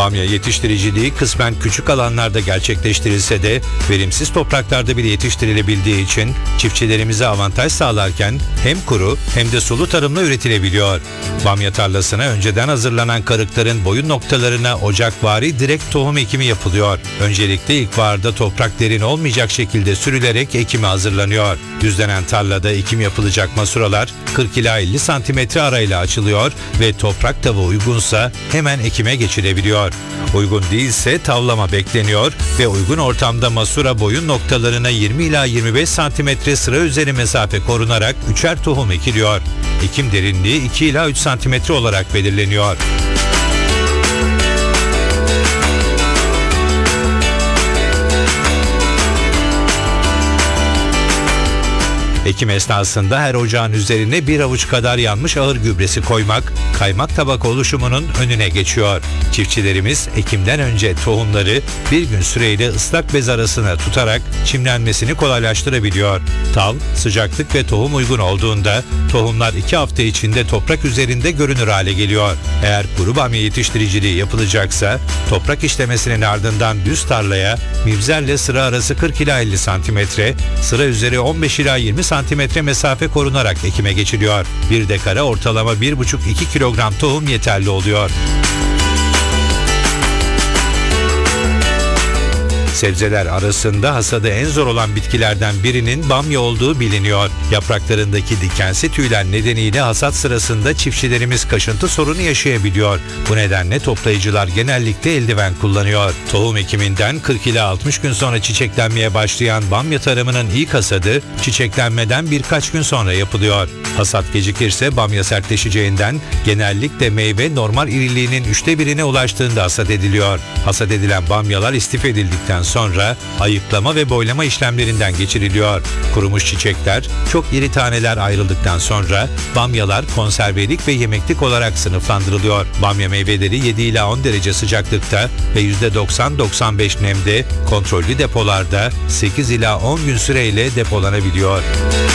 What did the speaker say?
Bamya yetiştiriciliği kısmen küçük alanlarda gerçekleştirilse de verimsiz topraklarda bile yetiştirilebildiği için çiftçilerimize avantaj sağlarken hem kuru hem de sulu tarımla üretilebiliyor. Bamya tarlasına önceden hazırlanan karıkların boyun noktalarına ocakvari direkt tohum ekimi yapılıyor. Öncelikle ilkbaharda toprak derin olmayacak şekilde sürülerek ekime hazırlanıyor. Düzlenen tarlada ekim yapılacak masuralar 40 ila 50 santimetre arayla açılıyor ve toprak tavu uygunsa hemen ekime geçilebiliyor. Uygun değilse tavlama bekleniyor ve uygun ortamda masura boyun noktalarına 20 ila 25 santimetre sıra üzeri mesafe korunarak üçer tohum ekiliyor. Ekim derinliği 2 ila 3 santimetre olarak belirleniyor. Ekim esnasında her ocağın üzerine bir avuç kadar yanmış ahır gübresi koymak, kaymak tabaka oluşumunun önüne geçiyor. Çiftçilerimiz ekimden önce tohumları bir gün süreyle ıslak bez arasına tutarak çimlenmesini kolaylaştırabiliyor. Tav, sıcaklık ve tohum uygun olduğunda tohumlar 2 hafta içinde toprak üzerinde görünür hale geliyor. Eğer kuru bamya yetiştiriciliği yapılacaksa toprak işlemesinin ardından düz tarlaya mibzerle sıra arası 40 ila 50 santimetre, sıra üzeri 15 ila 20 santimetre mesafe korunarak ekime geçiliyor. Bir dekara ortalama 1,5-2 kilogram tohum yeterli oluyor. Sebzeler arasında hasadı en zor olan bitkilerden birinin bamya olduğu biliniyor. Yapraklarındaki dikensi tüyler nedeniyle hasat sırasında çiftçilerimiz kaşıntı sorunu yaşayabiliyor. Bu nedenle toplayıcılar genellikle eldiven kullanıyor. Tohum ekiminden 40 ila 60 gün sonra çiçeklenmeye başlayan bamya tarımının ilk hasadı çiçeklenmeden birkaç gün sonra yapılıyor. Hasat gecikirse bamya sertleşeceğinden genellikle meyve normal iriliğinin 1/3'ine ulaştığında hasat ediliyor. Hasat edilen bamyalar istif edildikten sonra ayıklama ve boylama işlemlerinden geçiriliyor. Kurumuş çiçekler, çok iri taneler ayrıldıktan sonra bamyalar konservelik ve yemeklik olarak sınıflandırılıyor. Bamya meyveleri 7 ila 10 derece sıcaklıkta ve %90-95 nemde kontrollü depolarda 8 ila 10 gün süreyle depolanabiliyor.